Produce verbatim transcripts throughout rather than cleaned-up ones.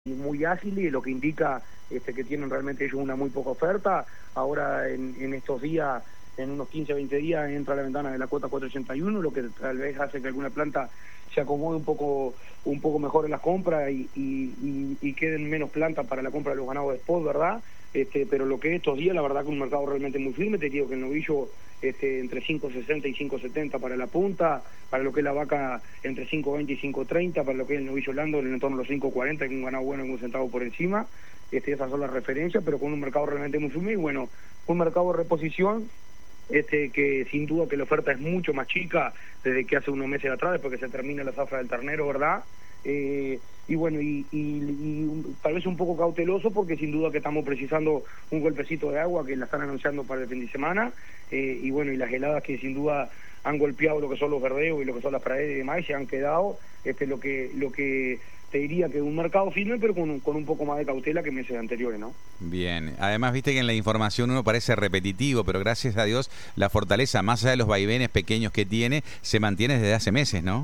muy ágiles, lo que indica este, que tienen realmente ellos una muy poca oferta. Ahora en, en estos días, en unos quince, veinte días, entra la ventana de la cuota cuatrocientos ochenta y uno, lo que tal vez hace que alguna planta se acomode un poco un poco mejor en las compras y, y, y, y queden menos plantas para la compra de los ganados de spot, ¿verdad? Este, pero lo que estos días, la verdad que un mercado realmente muy firme. Te digo que el novillo este, entre cinco sesenta y cinco setenta para la punta, para lo que es la vaca entre cinco veinte y cinco treinta, para lo que es el novillo lando en el entorno de los cinco cuarenta, con un ganado bueno y un centavo por encima. Este, esas son las referencias, pero con un mercado realmente muy firme y bueno, un mercado de reposición. Este, que sin duda que la oferta es mucho más chica desde que hace unos meses atrás, después que se termina la zafra del ternero, ¿verdad? Eh, y bueno, y, y, y un, tal vez un poco cauteloso porque sin duda que estamos precisando un golpecito de agua que la están anunciando para el fin de semana, eh, y bueno, y las heladas que sin duda han golpeado lo que son los verdeos y lo que son las praderas y demás, y se han quedado este, lo que lo que te diría que un mercado firme, pero con un, con un poco más de cautela que meses anteriores, ¿no? Bien, además viste que en la información uno parece repetitivo, pero gracias a Dios la fortaleza, más allá de los vaivenes pequeños que tiene, se mantiene desde hace meses, ¿no?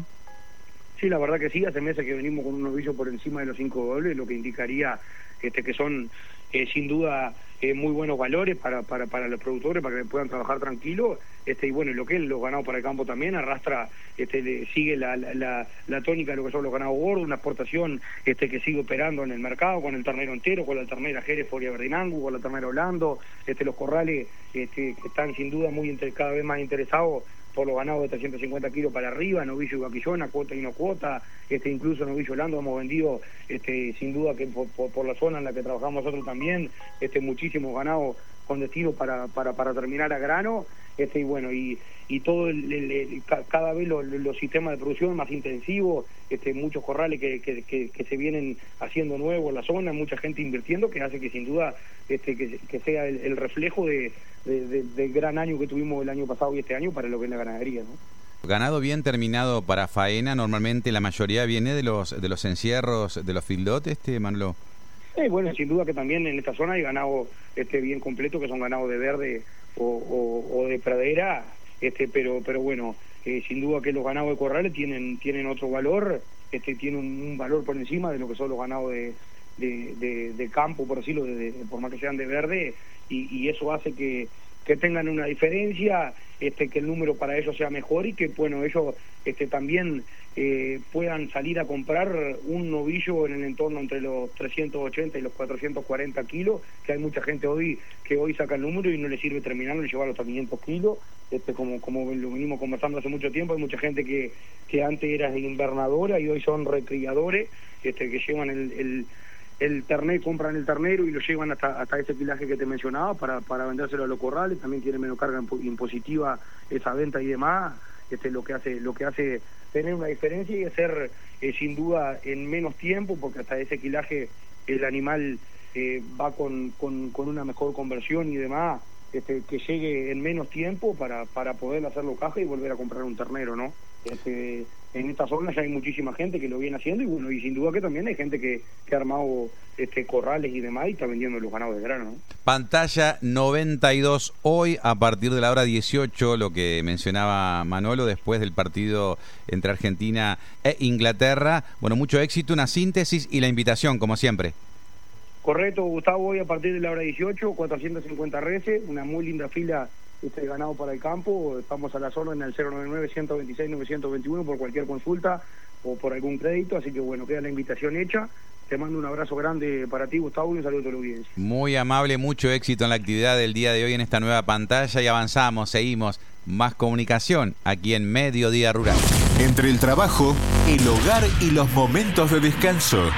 Sí, la verdad que sí, hace meses que venimos con un novillo por encima de los cinco dobles, lo que indicaría este, que son eh, sin duda eh, muy buenos valores para, para, para los productores, para que puedan trabajar tranquilos, este, y bueno, lo que es los ganados para el campo también arrastra, este, le, sigue la, la, la, la tónica de lo que son los ganados gordos, una exportación este, que sigue operando en el mercado, con el ternero entero, con la ternera Jerez, Foria Verdinangu, con la ternera Holando, este, los corrales este, que están sin duda muy inter, cada vez más interesados por los ganados de trescientos cincuenta kilos para arriba, novillo y vaquillona, cuota y no cuota, este, incluso novillo holando hemos vendido, este, sin duda que por, por, por la zona en la que trabajamos nosotros también, este, muchísimos ganados con destino para, para, para terminar a grano, este, y bueno, y, y todo el, el, el, cada vez los, los sistemas de producción más intensivos, este, muchos corrales que, que, que, que se vienen haciendo nuevos en la zona, mucha gente invirtiendo, que hace que sin duda este, que, que sea el, el reflejo de, de, de, del gran año que tuvimos el año pasado y este año para lo que es la ganadería, ¿no? Ganado bien terminado para faena, normalmente la mayoría viene de los de los encierros, de los fildotes, este, Manolo. Eh, bueno, sin duda que también en esta zona hay ganado este, bien completo, que son ganados de verde o, o, o de pradera, este, pero pero bueno, eh, sin duda que los ganados de corrales tienen tienen otro valor, este, tienen un, un valor por encima de lo que son los ganados de, de, de, de campo, por decirlo, de, de, por más que sean de verde, y, y eso hace que, que tengan una diferencia, este, que el número para ellos sea mejor y que bueno, ellos este, también eh, puedan salir a comprar un novillo en el entorno entre los trescientos ochenta y los cuatrocientos cuarenta kilos, que hay mucha gente hoy que hoy saca el número y no le sirve terminarlo y llevarlo hasta quinientos kilos, este, como, como lo venimos conversando hace mucho tiempo. Hay mucha gente que, que antes era invernadora y hoy son recriadores, este, que llevan el, el el ternero, compran el ternero y lo llevan hasta hasta ese pilaje que te mencionaba para para vendérselo a los corrales. También tiene menos carga impositiva esa venta y demás, este lo que hace lo que hace tener una diferencia y hacer eh, sin duda en menos tiempo, porque hasta ese quilaje el animal eh, va con, con con una mejor conversión y demás, este que llegue en menos tiempo para para poder hacerlo caja y volver a comprar un ternero, ¿no? Este, en esta zona ya hay muchísima gente que lo viene haciendo y bueno, y sin duda que también hay gente que, que ha armado este, corrales y demás y está vendiendo los ganados de grano, ¿no? Pantalla noventa y dos hoy a partir de la hora dieciocho, lo que mencionaba Manolo después del partido entre Argentina e Inglaterra. Bueno, mucho éxito, una síntesis y la invitación, como siempre. Correcto, Gustavo, hoy a partir de la hora dieciocho, cuatrocientos cincuenta reses, una muy linda fila este ganado para el campo. Estamos a la zona en el cero noventa y nueve, ciento veintiséis, novecientos veintiuno por cualquier consulta o por algún crédito, así que bueno, queda la invitación hecha. Te mando un abrazo grande para ti, Gustavo, y un saludo a toda la audiencia. Muy amable, mucho éxito en la actividad del día de hoy en esta nueva pantalla y avanzamos, seguimos. Más comunicación aquí en Mediodía Rural. Entre el trabajo, el hogar y los momentos de descanso,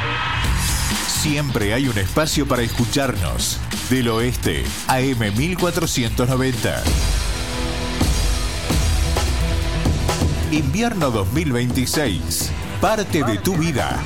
siempre hay un espacio para escucharnos. Del Oeste, A M mil cuatrocientos noventa. Invierno dos mil veintiséis. Parte de tu vida.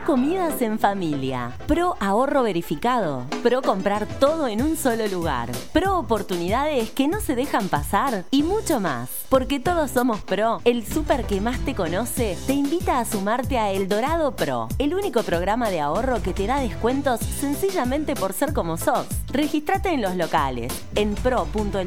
comidas en familia, pro ahorro verificado, pro comprar todo en un solo lugar, pro oportunidades que no se dejan pasar y mucho más. Porque todos somos pro, el súper que más te conoce te invita a sumarte a El Dorado Pro, el único programa de ahorro que te da descuentos sencillamente por ser como sos. Regístrate en los locales en pro punto